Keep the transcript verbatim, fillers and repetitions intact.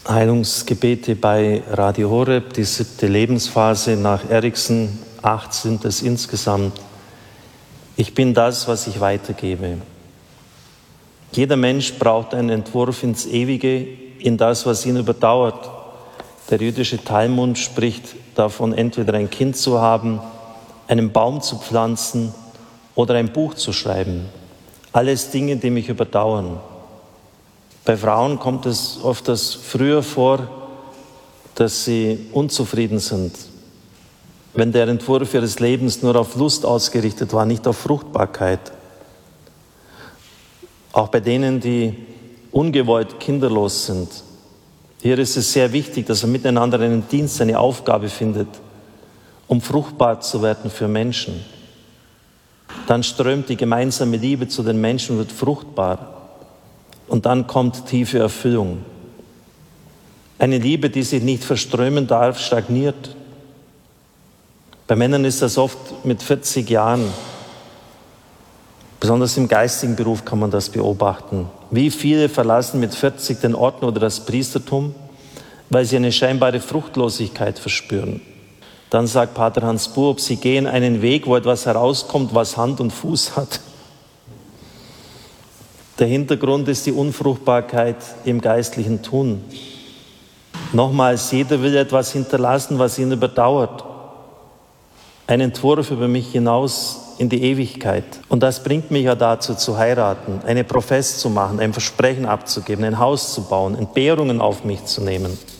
Heilungsgebete bei Radio Horeb, die siebte Lebensphase nach Erikson, acht sind es insgesamt. Ich bin das, was ich weitergebe. Jeder Mensch braucht einen Entwurf ins Ewige, in das, was ihn überdauert. Der jüdische Talmud spricht davon, entweder ein Kind zu haben, einen Baum zu pflanzen oder ein Buch zu schreiben. Alles Dinge, die mich überdauern. Bei Frauen kommt es oft das früher vor, dass sie unzufrieden sind, wenn der Entwurf ihres Lebens nur auf Lust ausgerichtet war, nicht auf Fruchtbarkeit. Auch bei denen, die ungewollt kinderlos sind. Hier ist es sehr wichtig, dass man miteinander einen Dienst, eine Aufgabe findet, um fruchtbar zu werden für Menschen. Dann strömt die gemeinsame Liebe zu den Menschen und wird fruchtbar. Und dann kommt tiefe Erfüllung. Eine Liebe, die sich nicht verströmen darf, stagniert. Bei Männern ist das oft mit vierzig Jahren. Besonders im geistigen Beruf kann man das beobachten. Wie viele verlassen mit vierzig den Orden oder das Priestertum, weil sie eine scheinbare Fruchtlosigkeit verspüren. Dann sagt Pater Hans Buob, sie gehen einen Weg, wo etwas herauskommt, was Hand und Fuß hat. Der Hintergrund ist die Unfruchtbarkeit im geistlichen Tun. Nochmals, jeder will etwas hinterlassen, was ihn überdauert. Ein Entwurf über mich hinaus in die Ewigkeit. Und das bringt mich ja dazu, zu heiraten, eine Profess zu machen, ein Versprechen abzugeben, ein Haus zu bauen, Entbehrungen auf mich zu nehmen.